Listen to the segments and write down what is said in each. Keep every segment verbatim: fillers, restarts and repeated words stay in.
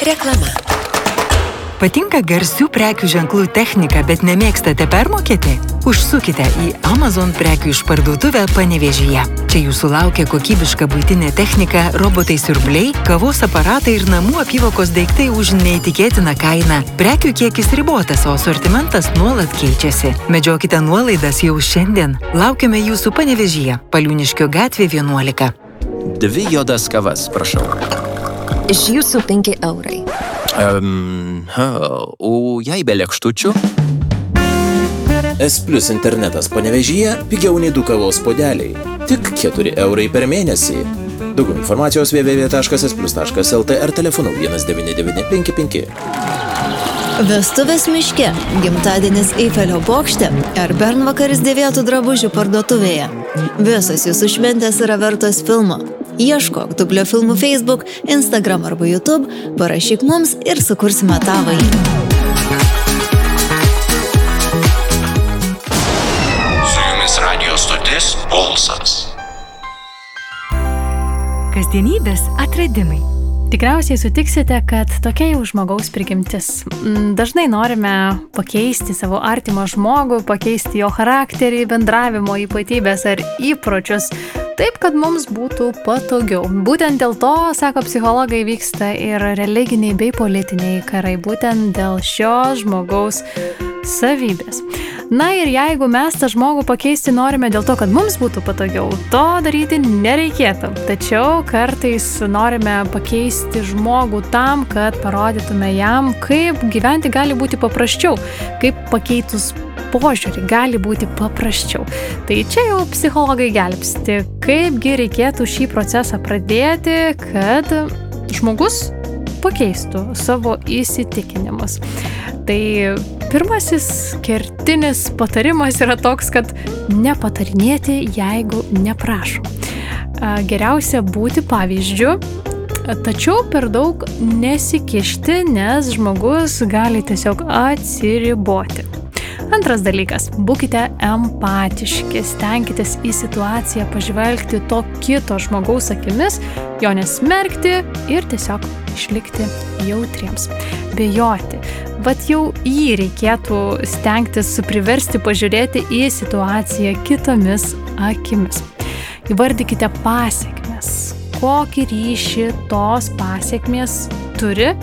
Reklama. Patinka garsių prekių ženklų technika, bet nemėgstate permokėti? Užsukite į Amazon prekių išparduotuvę Panevėžyje. Čia jūsų laukia kokybiška buitinė technika, robotai siurbliai, kavos aparatai ir namų apyvokos daiktai už neįtikėtiną kainą. Prekių kiekis ribotas, o asortimentas nuolat keičiasi. Medžiokite nuolaidas jau šiandien. Laukiame jūsų Panevėžyje, Paliūniškio gatvė vienuolika. Dvi juodas kavas, prašau. Iš jūsų penki eurai. Um, o jei be lėkštučių? S Plus internetas Panevėžyje pigiau nei du kavos puodeliai. Tik keturi eurai per mėnesį. Daugiau informacijos w w w taškas s plus taškas l t ar telefonu vienas devyni devyni penki penki. Vestuvės miške, gimtadienis Eifelio bokšte ar bernvakaris dėvėtų drabužių parduotuvėje. Visos jūsų šventės yra vertos filmo. Ieškok Dublio filmų Facebook, Instagram arba YouTube, parašyk mums ir sukursime tavąjį. Su jumis radio stotis Pulsas. Kasdienybės atradimai. Tikriausiai sutiksite, kad tokia jau žmogaus prigimtis. Dažnai norime pakeisti savo artimą žmogų, pakeisti jo charakterį, bendravimo ypatybės ar įpročius, taip, kad mums būtų patogiau. Būtent dėl to, sako psichologai, vyksta ir religiniai bei politiniai karai, būtent dėl šio žmogaus savybės. Na ir jeigu mes tą žmogų pakeisti norime dėl to, kad mums būtų patogiau, to daryti nereikėtų. Tačiau kartais norime pakeisti žmogų tam, kad parodytume jam, kaip gyventi gali būti paprasčiau, kaip pakeitus požiūrį gali būti paprasčiau. Tai čia jau psichologai gelbsti, kaipgi reikėtų šį procesą pradėti, kad žmogus pakeistų savo įsitikinimus. Tai pirmasis kertinis patarimas yra toks, kad nepatarinėti, jeigu neprašom. Geriausia būti pavyzdžiu, tačiau per daug nesikišti, nes žmogus gali tiesiog atsiriboti. Antras dalykas, būkite empatiški, stenkitės į situaciją pažvelgti to kito žmogaus akimis, jo nesmerkti ir tiesiog išlikti jautriems, bejoti. Vat jau jį reikėtų stengtis priversti pažiūrėti į situaciją kitomis akimis. Įvardykite pasekmes, kokį ryšį tos pasekmės turi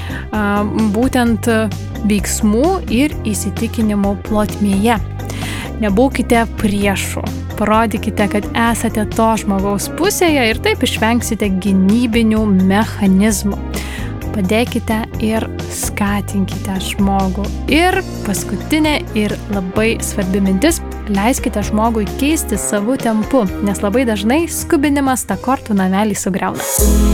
būtent veiksmų ir įsitikinimų plotmėje. Nebūkite priešų, parodykite, kad esate to žmogaus pusėje ir taip išvengsite gynybinių mechanizmų. Padėkite ir skatinkite žmogų. Ir paskutinė ir labai svarbi mintis, leiskite žmogui keisti savo tempu, nes labai dažnai skubinimas tą kortų namelį sugriauna.